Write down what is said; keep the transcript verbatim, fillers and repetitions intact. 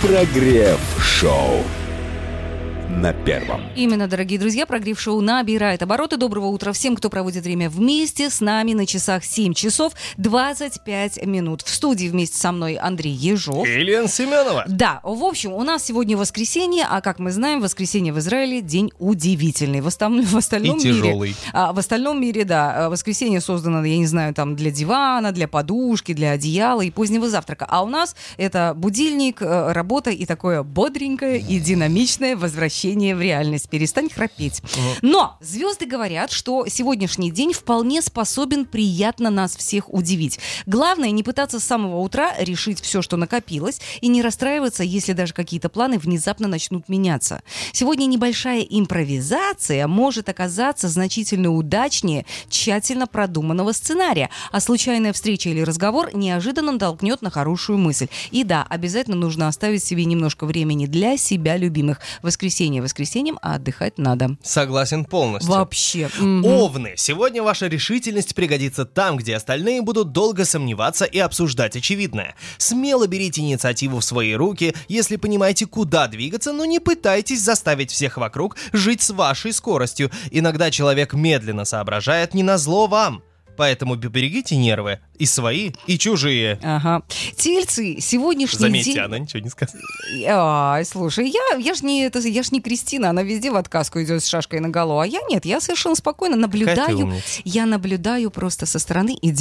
Прогрев-шоу на первом. Именно, дорогие друзья, прогрев-шоу набирает обороты. Доброго утра всем, кто проводит время вместе с нами. На часах семь часов двадцать пять минут. В студии вместе со мной Андрей Ежов. И Лена Семенова. Да, в общем, у нас сегодня воскресенье, а как мы знаем, воскресенье в Израиле день удивительный. В остальном, в остальном И тяжелый. мире, а, в остальном мире, да, воскресенье создано, я не знаю, там для дивана, для подушки, для одеяла и позднего завтрака. А у нас это будильник, работа и такое бодренькое и динамичное возвращение в реальность. Перестань храпеть. Но звезды говорят, что сегодняшний день вполне способен приятно нас всех удивить. Главное, не пытаться с самого утра решить все, что накопилось, и не расстраиваться, если даже какие-то планы внезапно начнут меняться. Сегодня небольшая импровизация может оказаться значительно удачнее тщательно продуманного сценария, а случайная встреча или разговор неожиданно натолкнет на хорошую мысль. И да, обязательно нужно оставить себе немножко времени для себя любимых. Воскресенье воскресеньем, а отдыхать надо. Согласен полностью. Вообще. Овны, сегодня ваша решительность пригодится там, где остальные будут долго сомневаться и обсуждать очевидное. Смело берите инициативу в свои руки, если понимаете, куда двигаться, но не пытайтесь заставить всех вокруг жить с вашей скоростью. Иногда человек медленно соображает не назло вам. Поэтому берегите нервы, и свои, и чужие. Ага. Тельцы, сегодняшний Заметьте, день... она ничего не сказала. Ай, слушай, я, я ж не это, я ж не Кристина, она везде в отказку идет с шашкой наголо, а я нет, я совершенно спокойно наблюдаю, я наблюдаю просто со стороны и